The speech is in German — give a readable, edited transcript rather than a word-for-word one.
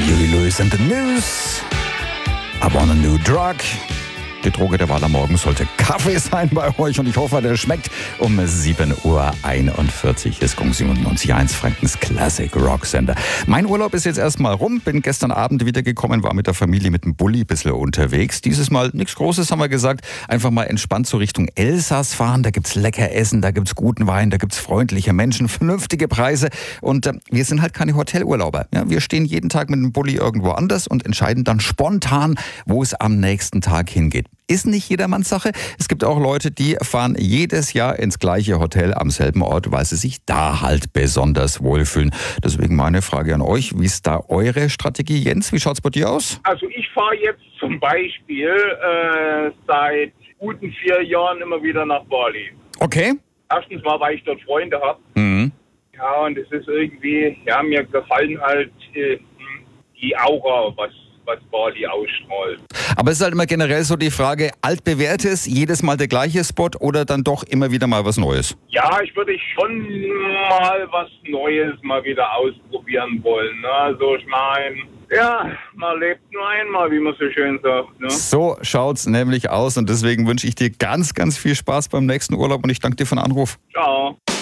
Huey Lewis and the News. I want a new drug. Die Droge der Wahl am Morgen sollte Kaffee sein bei euch und ich hoffe, der schmeckt. Um 7.41 Uhr ist Gong 97.1, Frankens Classic Rock Sender. Mein Urlaub ist jetzt erstmal rum, bin gestern Abend wiedergekommen, war mit der Familie mit dem Bulli ein bisschen unterwegs. Dieses Mal nichts Großes, haben wir gesagt, einfach mal entspannt so Richtung Elsass fahren. Da gibt's lecker Essen, da gibt's guten Wein, da gibt's freundliche Menschen, vernünftige Preise und wir sind halt keine Hotelurlauber. Ja, wir stehen jeden Tag mit dem Bulli irgendwo anders und entscheiden dann spontan, wo es am nächsten Tag hingeht. Ist nicht jedermanns Sache. Es gibt auch Leute, die fahren jedes Jahr ins gleiche Hotel am selben Ort, weil sie sich da halt besonders wohlfühlen. Deswegen meine Frage an euch, wie ist da eure Strategie? Jens, wie schaut's bei dir aus? Also ich fahre jetzt zum Beispiel seit guten 4 Jahren immer wieder nach Bali. Okay. Erstens mal, weil ich dort Freunde habe. Mhm. Ja, und es ist irgendwie, ja, mir gefallen halt die Aura, was Bali ausstrahlt. Aber es ist halt immer generell so die Frage, altbewährtes, jedes Mal der gleiche Spot oder dann doch immer wieder mal was Neues? Ja, ich würde schon mal was Neues mal wieder ausprobieren wollen. Ne? Also ich meine, ja, man lebt nur einmal, wie man so schön sagt. Ne? So schaut's nämlich aus und deswegen wünsche ich dir ganz, ganz viel Spaß beim nächsten Urlaub und ich danke dir für den Anruf. Ciao.